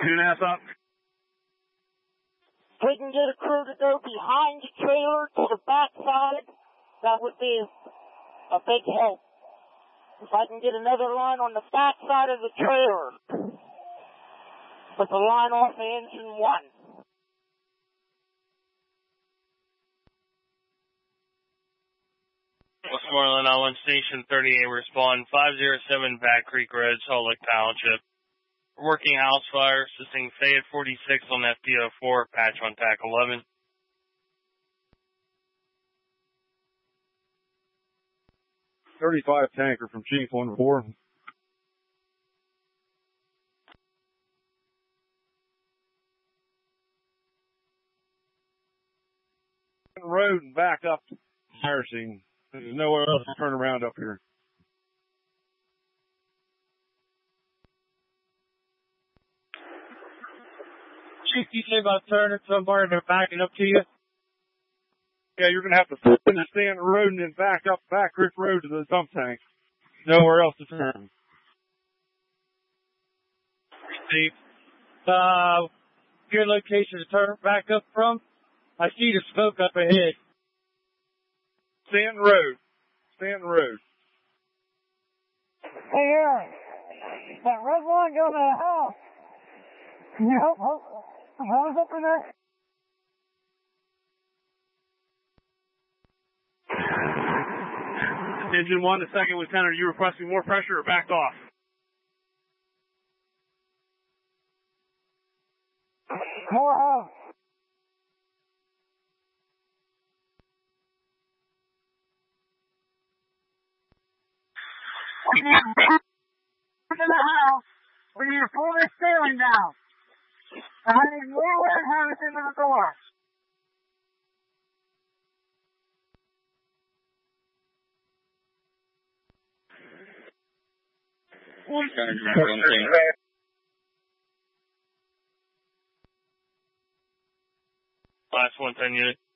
2.5 up. We can get a crew to go behind the trailer to the backside. That would be a big help. If I can get another line on the backside of the trailer with the line off the engine 1. Westmoreland on Station 38, respond 507 Back Creek Road, Salt Lake Township. Working house fire, assisting Fayette 46 on FPO4, patch on TAC 11. .35 tanker from Chief 14. Road and back up to fire scene. There's nowhere else to turn around up here. Chief, you say about turning somewhere and they're backing up to you? Yeah, you're going to have to stay on the road and then back up Back Creek Road to the dump tank. Nowhere else to turn. Chief, your location to turn back up from? I see the smoke up ahead. Stay on the road. Stay on the road. Hey, Aaron. That red line going to the house. Can you help hose up in there? Engine 1 to second lieutenant, are you requesting more pressure or backed off? More hose. In the house, we need to pull this ceiling down. I need more warehouse into the door. Last 110 unit.